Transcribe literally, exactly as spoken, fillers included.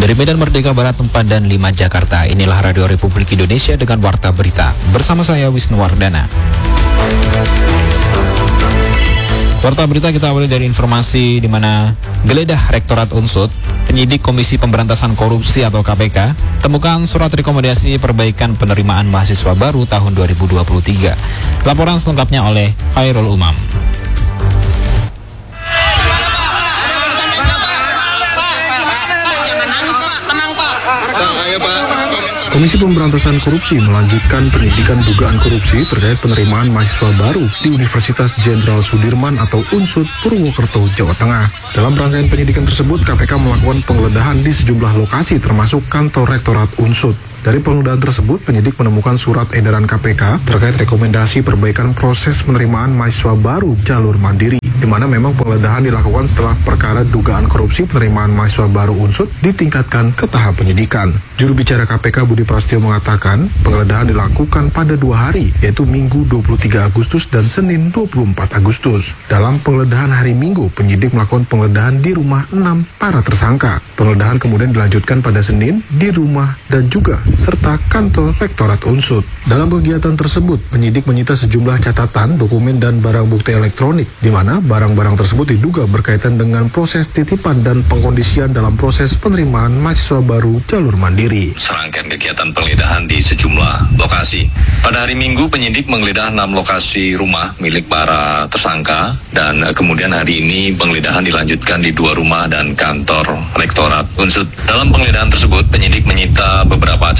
Dari Medan Merdeka Barat empat dan lima Jakarta, inilah Radio Republik Indonesia dengan Warta Berita. Bersama saya Wisnu Wardana. Warta Berita kita awali dari informasi di mana geledah Rektorat Unsut, penyidik Komisi Pemberantasan Korupsi atau K P K, temukan surat rekomendasi perbaikan penerimaan mahasiswa baru tahun dua ribu dua puluh tiga. Laporan selengkapnya oleh Khairul Umam. Komisi Pemberantasan Korupsi melanjutkan penyidikan dugaan korupsi terkait penerimaan mahasiswa baru di Universitas Jenderal Sudirman atau Unsut, Purwokerto, Jawa Tengah. Dalam rangkaian penyidikan tersebut, K P K melakukan penggeledahan di sejumlah lokasi termasuk kantor Rektorat Unsut. Dari penggeledahan tersebut, penyidik menemukan surat edaran K P K terkait rekomendasi perbaikan proses penerimaan mahasiswa baru jalur mandiri, di mana memang penggeledahan dilakukan setelah perkara dugaan korupsi penerimaan mahasiswa baru Unsut ditingkatkan ke tahap penyidikan. Juru bicara K P K Budi Prasetyo mengatakan, penggeledahan dilakukan pada dua hari, yaitu Minggu dua puluh tiga Agustus dan Senin dua puluh empat Agustus. Dalam penggeledahan hari Minggu, penyidik melakukan penggeledahan di rumah enam para tersangka. Penggeledahan kemudian dilanjutkan pada Senin di rumah dan juga serta kantor Rektorat Unsut. Dalam kegiatan tersebut, penyidik menyita sejumlah catatan, dokumen, dan barang bukti elektronik, di mana barang-barang tersebut diduga berkaitan dengan proses titipan dan pengkondisian dalam proses penerimaan mahasiswa baru jalur mandiri. Serangkaian kegiatan penggeledahan di sejumlah lokasi. Pada hari Minggu, penyidik menggeledah enam lokasi rumah milik para tersangka, dan kemudian hari ini penggeledahan dilanjutkan di dua rumah dan kantor Rektorat Unsut. Dalam penggeledahan tersebut, penyidik menyita beberapa